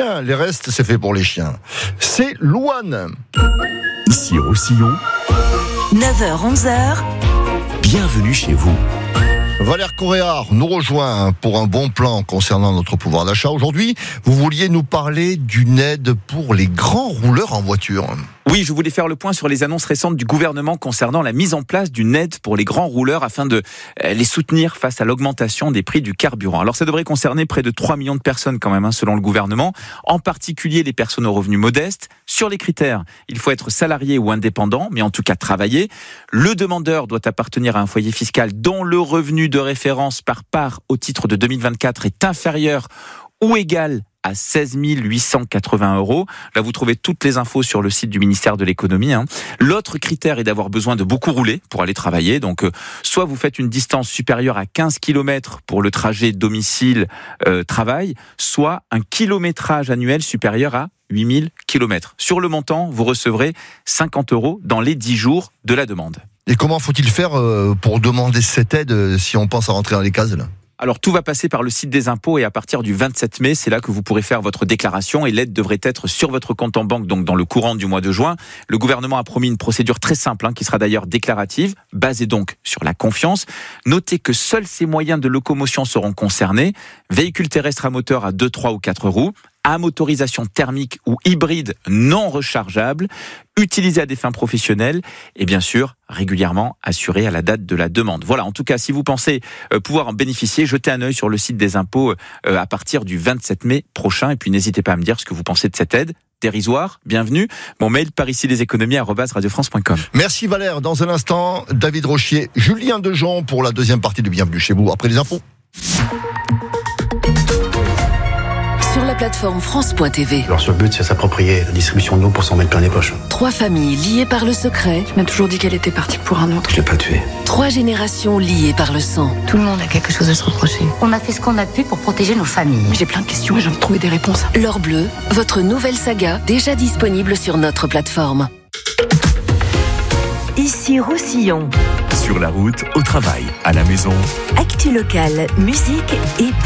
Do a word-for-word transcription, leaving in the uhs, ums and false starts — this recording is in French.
chiens. Les restes, c'est fait pour les chiens. C'est Louane. Ici Roussillon. neuf heures onze heures. Bienvenue chez vous. Valère Coréard nous rejoint pour un bon plan concernant notre pouvoir d'achat. Aujourd'hui, vous vouliez nous parler d'une aide pour les grands rouleurs en voiture. Oui, je voulais faire le point sur les annonces récentes du gouvernement concernant la mise en place d'une aide pour les grands rouleurs afin de les soutenir face à l'augmentation des prix du carburant. Alors ça devrait concerner près de trois millions de personnes quand même, hein, selon le gouvernement, en particulier les personnes aux revenus modestes. Sur les critères, il faut être salarié ou indépendant, mais en tout cas travailler. Le demandeur doit appartenir à un foyer fiscal dont le revenu de référence par part au titre de deux mille vingt-quatre est inférieur ou égal à seize mille huit cent quatre-vingts euros. Là, vous trouvez toutes les infos sur le site du ministère de l'économie. Hein. L'autre critère est d'avoir besoin de beaucoup rouler pour aller travailler. Donc, euh, soit vous faites une distance supérieure à quinze kilomètres pour le trajet domicile-travail, euh, soit un kilométrage annuel supérieur à huit mille kilomètres. Sur le montant, vous recevrez cinquante euros dans les dix jours de la demande. Et comment faut-il faire euh, pour demander cette aide euh, si on pense à rentrer dans les cases là ? Alors tout va passer par le site des impôts et à partir du vingt-sept mai, c'est là que vous pourrez faire votre déclaration et l'aide devrait être sur votre compte en banque, donc dans le courant du mois de juin. Le gouvernement a promis une procédure très simple, hein, qui sera d'ailleurs déclarative, basée donc sur la confiance. Notez que seuls ces moyens de locomotion seront concernés, véhicules terrestres à moteur à deux, trois ou quatre roues, à motorisation thermique ou hybride non rechargeable, utilisé à des fins professionnelles et bien sûr régulièrement assuré à la date de la demande. Voilà, en tout cas, si vous pensez euh, pouvoir en bénéficier, jetez un œil sur le site des impôts euh, à partir du vingt-sept mai prochain et puis n'hésitez pas à me dire ce que vous pensez de cette aide. Dérisoire, bienvenue. Mon mail par ici les économies arobase radio france point com. Merci Valère. Dans un instant, David Rochier, Julien Dejon pour la deuxième partie de Bienvenue chez vous après les infos. Sur la plateforme France point T V. Leur seul but, c'est s'approprier la distribution de l'eau pour s'en mettre plein les poches. Trois familles liées par le secret. Il m'a toujours dit qu'elle était partie pour un autre. Je l'ai pas tuée. Trois générations liées par le sang. Tout le monde a quelque chose à se reprocher. On a fait ce qu'on a pu pour protéger nos familles. J'ai plein de questions et j'ai envie de trouver des réponses. L'Or Bleu, votre nouvelle saga, déjà disponible sur notre plateforme. Ici Roussillon. Sur la route, au travail, à la maison. Actu locale, musique et